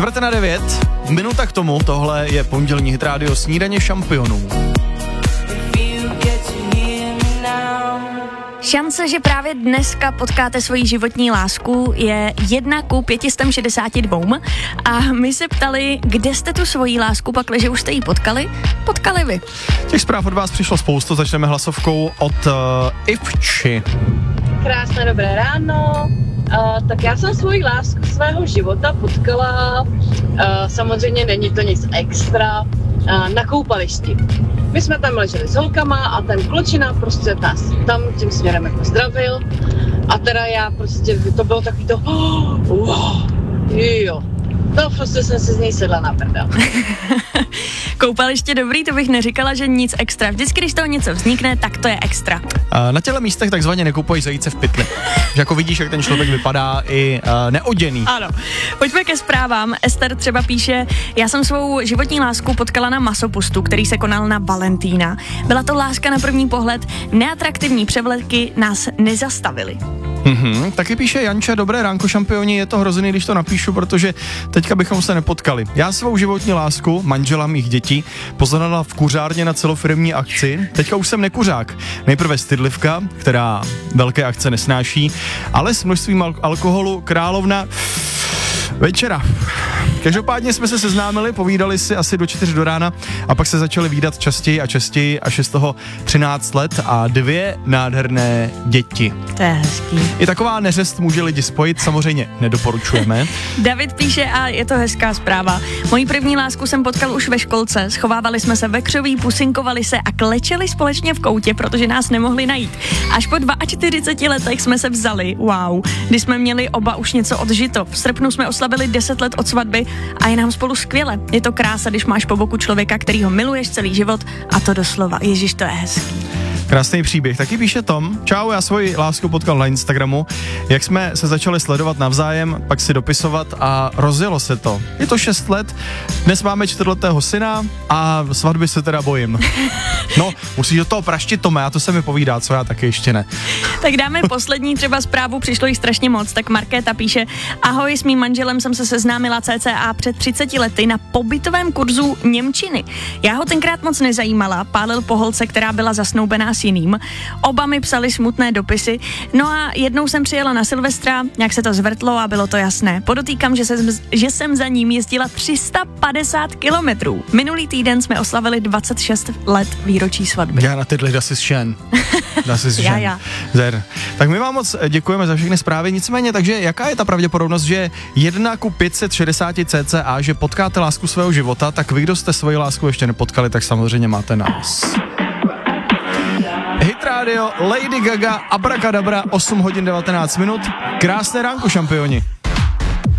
8:45, minuta k tomu, tohle je pondělní Hit Radio Snídaně šampionů. Šance, že právě dneska potkáte svoji životní lásku, je 1:562 a my se ptali, kde jste tu svoji lásku, pakliže už jste ji potkali vy. Těch zpráv od vás přišlo spoustu, začneme hlasovkou od Ivči. Krásné dobré ráno. Tak já jsem svoji lásku svého života potkala, samozřejmě není to nic extra, na koupališti. My jsme tam leželi s holkama a ten kločina prostě nás tam tím směrem jako zdravil a teda já prostě, to bylo takový to, jo. To prostě jsem si z něj sedla na prdel. Koupaliště dobrý, to bych neříkala, že nic extra. Vždycky, když toho něco vznikne, tak to je extra. Na těle místech takzvaně nekoupají zajíce v pytli. Že jako vidíš, jak ten člověk vypadá i neoděný. Ano. Pojďme ke zprávám. Ester třeba píše, já jsem svou životní lásku potkala na masopustu, který se konal na Valentína. Byla to láska na první pohled, neatraktivní převleky nás nezastavily. Taky píše Janča, dobré ránko šampioni, je to hrozný, když to napíšu, protože teďka bychom se nepotkali. Já svou životní lásku, manžela mých dětí, poznala v kuřárně na celofirmní akci, teďka už jsem nekuřák. Nejprve stydlivka, která velké akce nesnáší, ale s množstvím alkoholu královna večera. Každopádně jsme se seznámili, povídali si asi do 4 do rána a pak se začali vídat častěji a častěji, až je z toho 13 let a 2 nádherné děti. To je hezký. I taková neřest může lidi spojit, samozřejmě nedoporučujeme. David píše a je to hezká zpráva. Moji první lásku jsem potkal už ve školce, schovávali jsme se ve křoví, pusinkovali se a klečeli společně v koutě, protože nás nemohli najít. Až po 42 letech jsme se vzali, když jsme měli oba už něco odžito. V srpnu jsme oslavili 10 let od svatby a je nám spolu skvěle. Je to krása, když máš po boku člověka, který ho miluješ celý život a to doslova. Ježiš, to je hezký. Krásný příběh. Taky píše Tom, čau, já svoji lásku potkal na Instagramu, jak jsme se začali sledovat navzájem, pak si dopisovat a rozjelo se to. Je to 6 let, dnes máme 4letého syna a svatby se teda bojím. No, musíš do toho praštit, Tome, a to se mi povídá, co já taky ještě ne. Tak dáme poslední třeba zprávu, přišlo jich strašně moc, tak Markéta píše, ahoj, s mým manželem jsem se seznámila cca před 30 lety na pobytovém kurzu němčiny. Já ho tenkrát moc nezajímala, pálil po holce, která byla zasnoubená s jiným. Oba mi psali smutné dopisy, no a jednou jsem přijela na Silvestra, nějak se to zvrtlo a bylo to jasné. Podotýkám, že jsem za ním jezdila 350 kilometrů. Minulý týden jsme oslavili 26 let výročí svatby. Já na tyhle das ist schön. Já. Tak my vám moc děkujeme za všechny zprávy, nicméně, takže jaká je ta pravděpodobnost, že 1:560 cca, že potkáte lásku svého života, tak vy, kdo jste svoji lásku ještě nepotkali, tak samozřejmě máte nás. Hit Radio, Lady Gaga, Abracadabra, 8:19. Krásné ránko, šampioni.